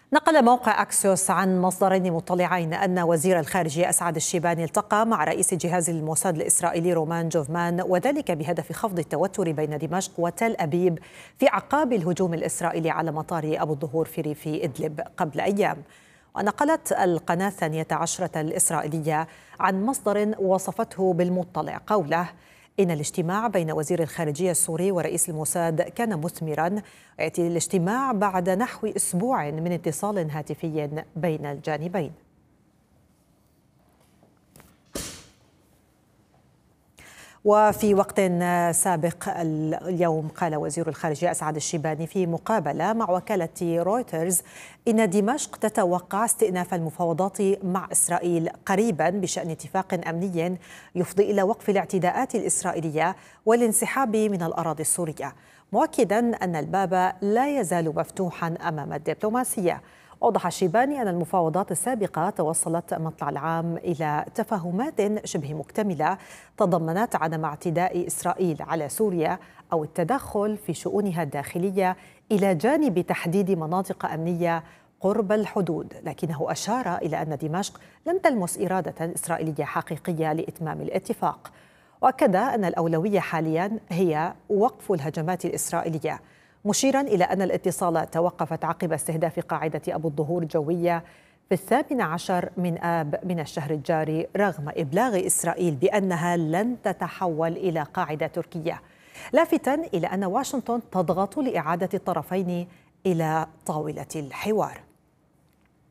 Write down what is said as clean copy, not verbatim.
نقل موقع أكسيوس عن مصدرين مطلعين أن وزير الخارجية أسعد الشيباني التقى مع رئيس جهاز الموساد الإسرائيلي رومان جوفمان، وذلك بهدف خفض التوتر بين دمشق وتل أبيب في أعقاب الهجوم الإسرائيلي على مطار أبو الظهور في ريف إدلب قبل أيام. ونقلت القناة 12 الإسرائيلية عن مصدر وصفته بالمطلع قوله إن الاجتماع بين وزير الخارجية السوري ورئيس الموساد كان مثمرا، ويأتي الاجتماع بعد نحو أسبوع من اتصال هاتفي بين الجانبين. وفي وقت سابق اليوم قال وزير الخارجية أسعد الشيباني في مقابلة مع وكالة رويترز إن دمشق تتوقع استئناف المفاوضات مع إسرائيل قريبا بشأن اتفاق أمني يفضي إلى وقف الاعتداءات الإسرائيلية والانسحاب من الأراضي السورية، مؤكدا أن الباب لا يزال مفتوحا أمام الدبلوماسية. أوضح الشيباني أن المفاوضات السابقة توصلت مطلع العام إلى تفاهمات شبه مكتملة تضمنت عدم اعتداء إسرائيل على سوريا أو التدخل في شؤونها الداخلية إلى جانب تحديد مناطق أمنية قرب الحدود، لكنه أشار إلى أن دمشق لم تلمس إرادة إسرائيلية حقيقية لإتمام الاتفاق، وأكد أن الأولوية حاليا هي وقف الهجمات الإسرائيلية، مشيرا إلى أن الاتصالات توقفت عقب استهداف قاعدة أبو الظهور الجوية في 18 من آب من الشهر الجاري، رغم إبلاغ إسرائيل بأنها لن تتحول إلى قاعدة تركية، لافتا إلى أن واشنطن تضغط لإعادة الطرفين إلى طاولة الحوار.